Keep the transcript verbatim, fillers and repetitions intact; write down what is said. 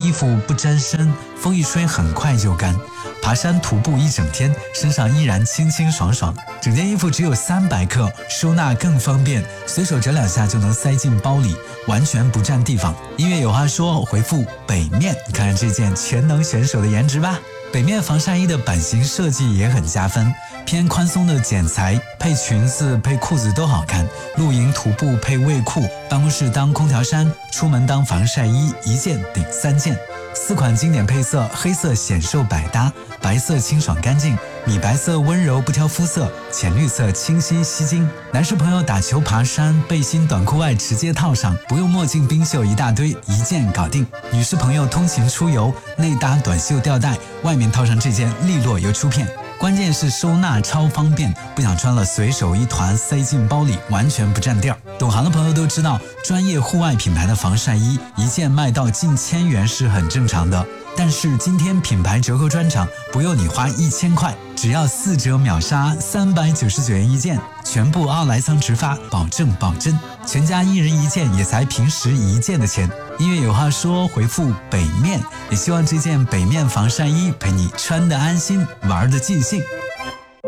衣服不沾身，风一吹很快就干。爬山徒步一整天，身上依然清清爽爽。整件衣服只有三百克，收纳更方便，随手折两下就能塞进包里，完全不占地方。音乐有话说，回复北面，看看这件全能选手的颜值吧。北面防晒衣的版型设计也很加分，偏宽松的剪裁，配裙子配裤子都好看。露营徒步配卫裤，办公室当空调衫，出门当防晒衣，一件顶三件。四款经典配色，黑色显瘦百搭，白色清爽干净，米白色温柔不挑肤色，浅绿色清晰吸睛。男士朋友打球爬山，背心短裤外直接套上，不用墨镜冰袖一大堆，一件搞定。女士朋友通勤出游，内搭短袖吊带，外面套上这件利落又出片。关键是收纳超方便，不想穿了随手一团塞进包里，完全不占地儿。懂行的朋友都知道，专业户外品牌的防晒衣一件卖到近千元是很正常的。但是今天品牌折扣专场，不用你花一千块，只要四折秒杀，三百九十九元一件，全部奥莱桑直发，保证保真，全家一人一件也才平时一件的钱。音乐有话说，回复北面，也希望这件北面防晒衣陪你穿得安心，玩得尽兴。